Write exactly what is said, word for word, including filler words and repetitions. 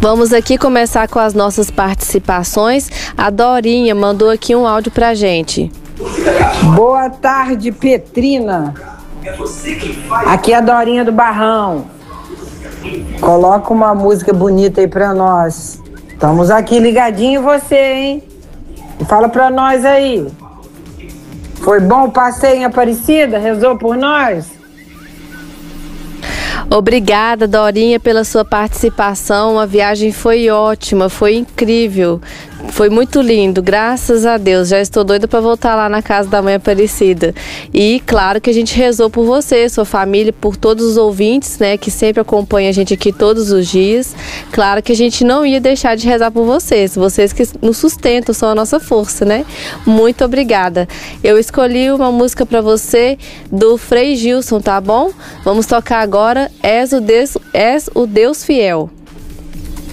Vamos aqui começar com as nossas participações. A Dorinha mandou aqui um áudio pra gente. Boa tarde, Petrina. Aqui é a Dorinha do Barrão. Coloca uma música bonita aí pra nós. Estamos aqui ligadinho em você, hein? E fala pra nós aí. Foi bom o passeio em Aparecida? Rezou por nós? Obrigada, Dorinha, pela sua participação. A viagem foi ótima, foi incrível, foi muito lindo, graças a Deus. Já estou doida para voltar lá na casa da mãe Aparecida. E claro que a gente rezou por você, sua família, por todos os ouvintes, né, que sempre acompanham a gente aqui todos os dias. Claro que a gente não ia deixar de rezar por vocês, vocês que nos sustentam, são a nossa força, né? Muito obrigada. Eu escolhi uma música para você do Frei Gilson, tá bom? Vamos tocar agora És o Deus, És o Deus Fiel.